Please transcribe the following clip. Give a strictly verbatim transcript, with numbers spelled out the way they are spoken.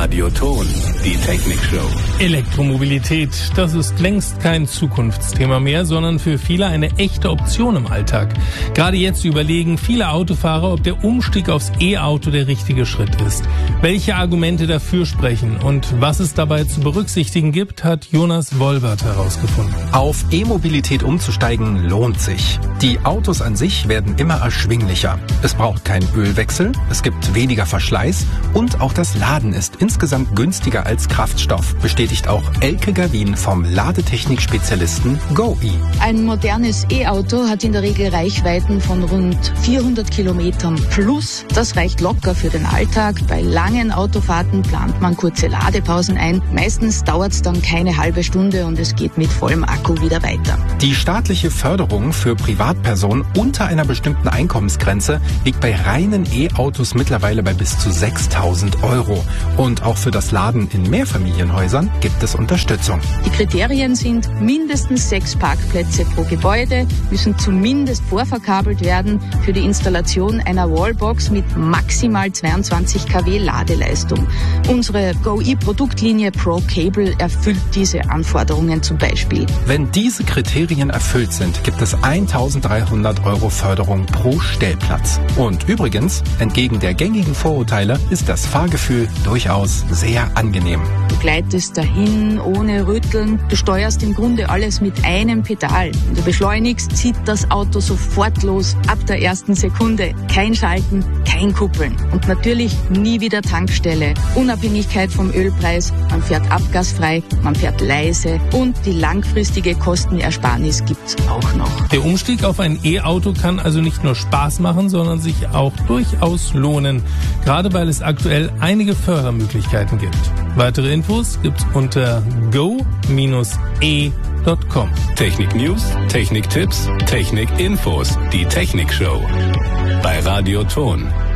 Radio Ton, die Technikshow. Elektromobilität, das ist längst kein Zukunftsthema mehr, sondern für viele eine echte Option im Alltag. Gerade jetzt überlegen viele Autofahrer, ob der Umstieg aufs E-Auto der richtige Schritt ist. Welche Argumente dafür sprechen und was es dabei zu berücksichtigen gibt, hat Jonas Wolbert herausgefunden. Auf E-Mobilität umzusteigen lohnt sich. Die Autos an sich werden immer erschwinglicher. Es braucht keinen Ölwechsel, es gibt weniger Verschleiß und auch das Laden ist insgesamt günstiger als Kraftstoff, bestätigt auch Elke Gavin vom Ladetechnik-Spezialisten GoE. Ein modernes E-Auto hat in der Regel Reichweiten von rund vierhundert Kilometern plus. Das reicht locker für den Alltag. Bei langen Autofahrten plant man kurze Ladepausen ein. Meistens dauert es dann keine halbe Stunde und es geht mit vollem Akku wieder weiter. Die staatliche Förderung für Privatpersonen unter einer bestimmten Einkommensgrenze liegt bei reinen E-Autos mittlerweile bei bis zu sechstausend Euro. Und auch für das Laden in Mehrfamilienhäusern gibt es Unterstützung. Die Kriterien sind mindestens sechs Parkplätze pro Gebäude, müssen zumindest vorverkabelt werden für die Installation einer Wallbox mit maximal zweiundzwanzig Kilowatt Ladeleistung. Unsere GoE-Produktlinie Pro Cable erfüllt diese Anforderungen zum Beispiel. Wenn diese Kriterien erfüllt sind, gibt es eintausenddreihundert Euro Förderung pro Stellplatz. Und übrigens, entgegen der gängigen Vorurteile, ist das Fahrgefühl durchaus sehr angenehm. Du gleitest dahin ohne Rütteln. Du steuerst im Grunde alles mit einem Pedal. Wenn du beschleunigst, zieht das Auto sofort los, ab der ersten Sekunde. Kein Schalten, kein Kuppeln. Und natürlich nie wieder Tankstelle. Unabhängigkeit vom Ölpreis. Man fährt abgasfrei, man fährt leise und die langfristige Kostenersparnis gibt's auch noch. Der Umstieg auf ein E-Auto kann also nicht nur Spaß machen, sondern sich auch durchaus lohnen. Gerade weil es aktuell einige Fördermöglichkeiten gibt. Weitere Infos gibt's unter go Bindestrich e Punkt com. Technik-News, Technik-Tipps, Technik-Infos, die Technikshow. Bei Radio Ton.